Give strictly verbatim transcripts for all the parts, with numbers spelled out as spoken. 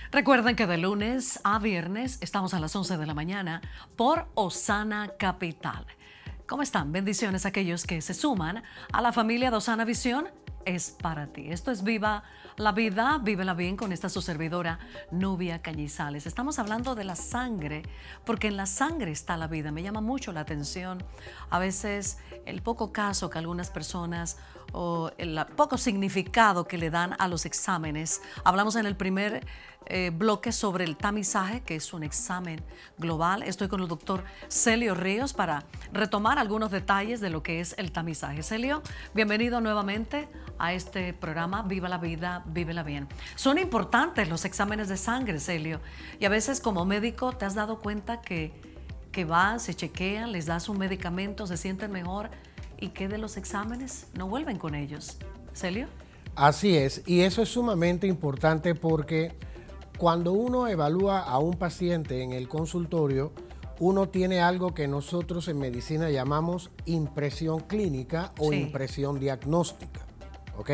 Recuerden que de lunes a viernes estamos a las once de la mañana por Osana Capital. ¿Cómo están? Bendiciones a aquellos que se suman a la familia de Osana Visión. Es para ti. Esto es Viva la Vida, vívela bien con esta su servidora Nubia Cañizales. Estamos hablando de la sangre, porque en la sangre está la vida. Me llama mucho la atención a veces el poco caso que algunas personas o el poco significado que le dan a los exámenes. Hablamos en el primer eh, bloque sobre el tamizaje, que es un examen global. Estoy con el doctor Celio Ríos para retomar algunos detalles de lo que es el tamizaje. Celio, bienvenido nuevamente a este programa Viva la Vida, vívela bien. Son importantes los exámenes de sangre, Celio, y a veces como médico te has dado cuenta que, que van, se chequean, les das un medicamento, se sienten mejor y que de los exámenes no vuelven con ellos. ¿Celio? Así es, y eso es sumamente importante porque cuando uno evalúa a un paciente en el consultorio, uno tiene algo que nosotros en medicina llamamos impresión clínica o sí. impresión diagnóstica, ¿ok?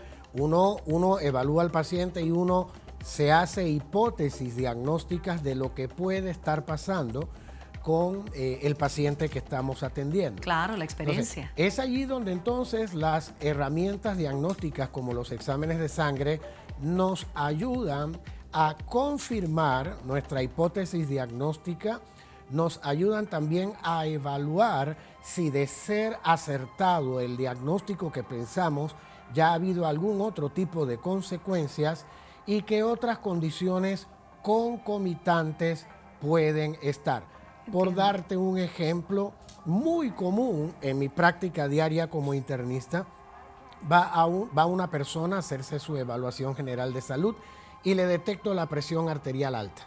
Uno, uno evalúa al paciente y uno se hace hipótesis diagnósticas de lo que puede estar pasando con eh, el paciente que estamos atendiendo. Claro, la experiencia. Entonces, es allí donde entonces las herramientas diagnósticas como los exámenes de sangre nos ayudan a confirmar nuestra hipótesis diagnóstica, nos ayudan también a evaluar si de ser acertado el diagnóstico que pensamos, ya ha habido algún otro tipo de consecuencias y qué otras condiciones concomitantes pueden estar. Por darte un ejemplo muy común en mi práctica diaria como internista, va, a un, va una persona a hacerse su evaluación general de salud y le detecto la presión arterial alta.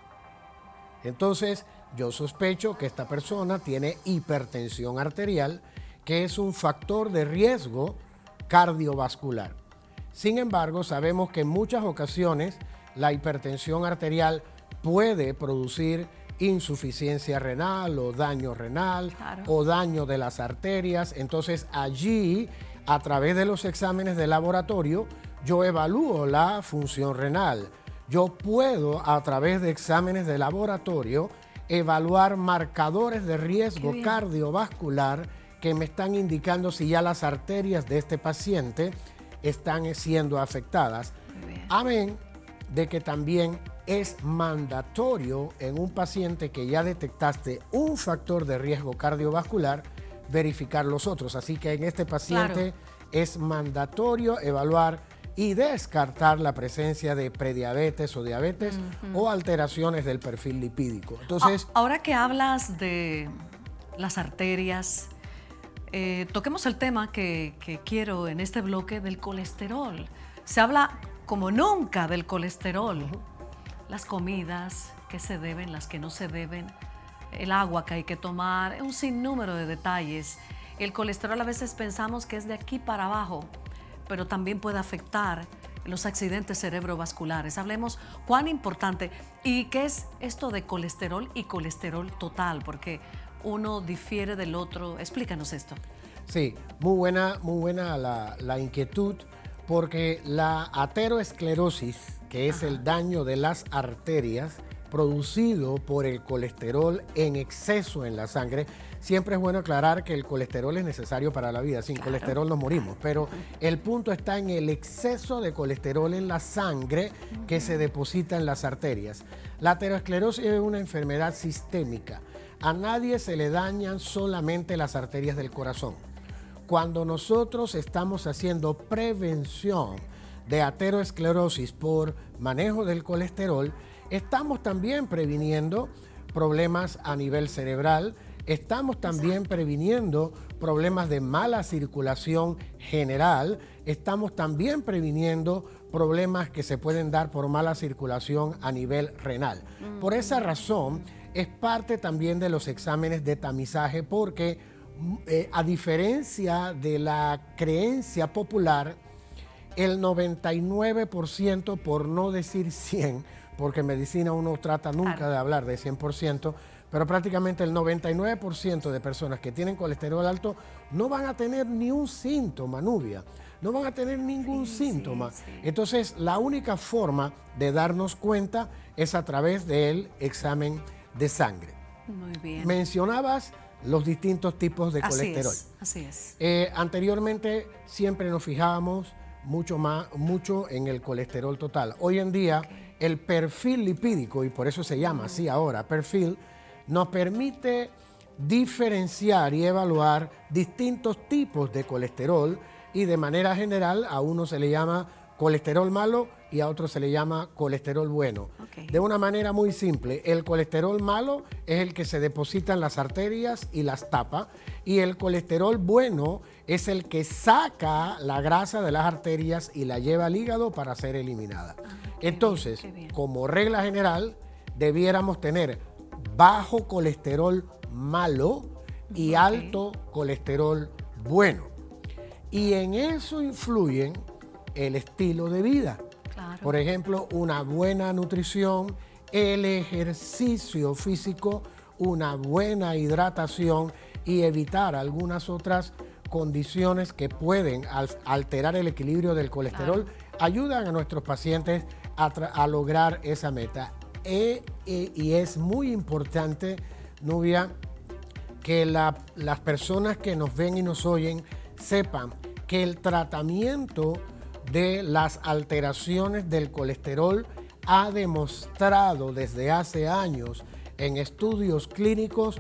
Entonces, yo sospecho que esta persona tiene hipertensión arterial, que es un factor de riesgo cardiovascular. Sin embargo, sabemos que en muchas ocasiones la hipertensión arterial puede producir insuficiencia renal o daño renal, claro, o daño de las arterias. Entonces allí, a través de los exámenes de laboratorio, yo evalúo la función renal. Yo puedo, a través de exámenes de laboratorio, evaluar marcadores de riesgo cardiovascular que me están indicando si ya las arterias de este paciente están siendo afectadas. Amén de que también es mandatorio en un paciente que ya detectaste un factor de riesgo cardiovascular verificar los otros. Así que en este paciente claro, es mandatorio evaluar y descartar la presencia de prediabetes o diabetes uh-huh. o alteraciones del perfil lipídico. Entonces, ahora que hablas de las arterias, eh, toquemos el tema que, que quiero en este bloque del colesterol. Se habla como nunca del colesterol. Uh-huh. Las comidas que se deben, las que no se deben, el agua que hay que tomar, un sinnúmero de detalles. El colesterol a veces pensamos que es de aquí para abajo, pero también puede afectar los accidentes cerebrovasculares. Hablemos cuán importante y qué es esto de colesterol y colesterol total, porque uno difiere del otro. Explícanos esto. Sí, muy buena, muy buena la, la inquietud, porque la aterosclerosis, que es Ajá. el daño de las arterias producido por el colesterol en exceso en la sangre. Siempre es bueno aclarar que el colesterol es necesario para la vida. Sin claro. colesterol nos morimos, pero el punto está en el exceso de colesterol en la sangre que se deposita en las arterias. La aterosclerosis es una enfermedad sistémica. A nadie se le dañan solamente las arterias del corazón. Cuando nosotros estamos haciendo prevención de aterosclerosis por manejo del colesterol, estamos también previniendo problemas a nivel cerebral, estamos también previniendo problemas de mala circulación general, estamos también previniendo problemas que se pueden dar por mala circulación a nivel renal. Por esa razón, es parte también de los exámenes de tamizaje porque Eh, a diferencia de la creencia popular, el noventa y nueve por ciento, por no decir cien, porque en medicina uno trata nunca claro. de hablar de cien por ciento, pero prácticamente el noventa y nueve por ciento de personas que tienen colesterol alto no van a tener ni un síntoma, Nubia. no van a tener ningún Sí, síntoma. sí, sí. Entonces, la única forma de darnos cuenta es a través del examen de sangre. Muy bien. Mencionabas los distintos tipos de Así colesterol. es, así es. Eh, anteriormente siempre nos fijábamos mucho más, mucho en el colesterol total. Hoy en día el perfil lipídico, y por eso se llama así ahora, perfil, nos permite diferenciar y evaluar distintos tipos de colesterol, y de manera general a uno se le llama colesterol malo y a otro se le llama colesterol bueno. Ok. De una manera muy simple, el colesterol malo es el que se deposita en las arterias y las tapa, y el colesterol bueno es el que saca la grasa de las arterias y la lleva al hígado para ser eliminada. qué Entonces, bien, qué bien. como regla general, debiéramos tener bajo colesterol malo y Ok. alto colesterol bueno. Y en eso influyen el estilo de vida. Claro. Por ejemplo, una buena nutrición, el ejercicio físico, una buena hidratación y evitar algunas otras condiciones que pueden al- alterar el equilibrio del colesterol, ayudan a nuestros pacientes a, tra- a lograr esa meta. E- e- y es muy importante, Nubia, que la- las personas que nos ven y nos oyen sepan que el tratamiento de las alteraciones del colesterol ha demostrado desde hace años en estudios clínicos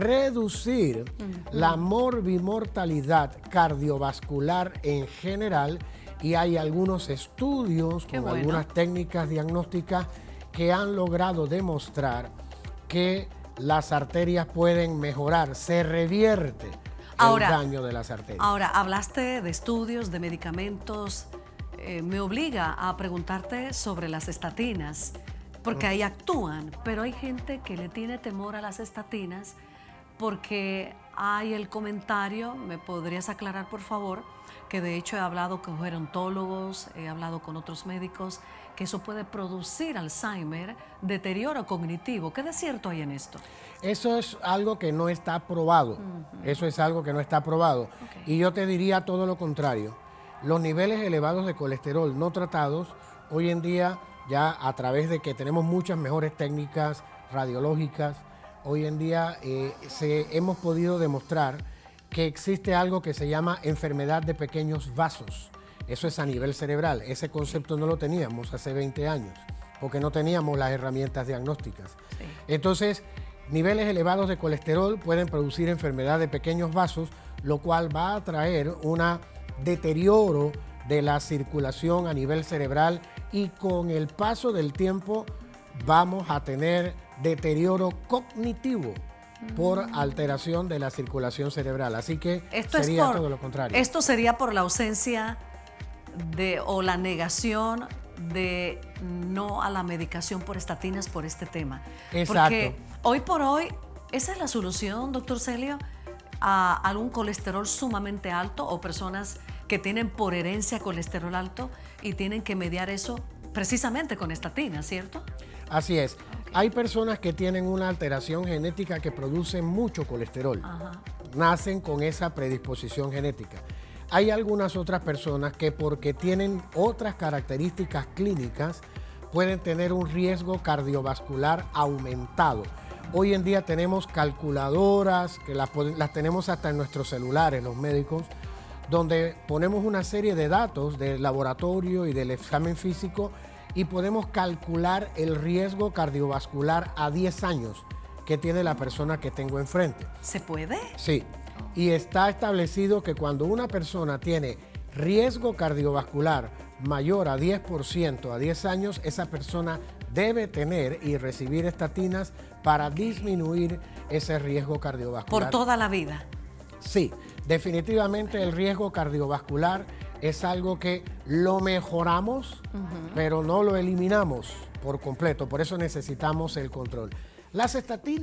reducir la morbimortalidad cardiovascular en general, y hay algunos estudios Qué con bueno. algunas técnicas diagnósticas que han logrado demostrar que las arterias pueden mejorar, se revierte Ahora- el daño de las arterias. Ahora, hablaste de estudios, de medicamentos. Eh, me obliga a preguntarte sobre las estatinas, porque ahí actúan, pero hay gente que le tiene temor a las estatinas porque hay el comentario, ¿me podrías aclarar por favor? Que de hecho he hablado con gerontólogos, he hablado con otros médicos, que eso puede producir Alzheimer, deterioro cognitivo. ¿Qué de cierto hay en esto? Eso es algo que no está probado. Eso es algo que no está probado. Y yo te diría todo lo contrario. Los niveles elevados de colesterol no tratados, hoy en día, ya a través de que tenemos muchas mejores técnicas radiológicas, hoy en día eh, se, hemos podido demostrar que existe algo que se llama enfermedad de pequeños vasos. Eso es a nivel cerebral. Ese concepto no lo teníamos hace veinte años, porque no teníamos las herramientas diagnósticas. Sí. Entonces, niveles elevados de colesterol pueden producir enfermedad de pequeños vasos, lo cual va a traer un deterioro de la circulación a nivel cerebral, y con el paso del tiempo vamos a tener deterioro cognitivo por alteración de la circulación cerebral. Así que Esto sería es por, todo lo contrario. Esto sería por la ausencia de o la negación de no a la medicación por estatinas por este tema. Exacto. Porque hoy por hoy, esa es la solución, doctor Celio, a algún colesterol sumamente alto o personas que tienen por herencia colesterol alto y tienen que mediar eso precisamente con estatinas, ¿cierto? Así es. Hay personas que tienen una alteración genética que produce mucho colesterol. Ajá. Nacen con esa predisposición genética. Hay algunas otras personas que, porque tienen otras características clínicas, pueden tener un riesgo cardiovascular aumentado. Hoy en día tenemos calculadoras, que las, las tenemos hasta en nuestros celulares, los médicos, donde ponemos una serie de datos del laboratorio y del examen físico, y podemos calcular el riesgo cardiovascular a diez años que tiene la persona que tengo enfrente. ¿Se puede? Sí, y está establecido que cuando una persona tiene riesgo cardiovascular mayor a diez por ciento a diez años, esa persona debe tener y recibir estatinas para disminuir ese riesgo cardiovascular. Por toda la vida. Sí, definitivamente el riesgo cardiovascular es algo que lo mejoramos, uh-huh. pero no lo eliminamos por completo. Por eso necesitamos el control. Las estatinas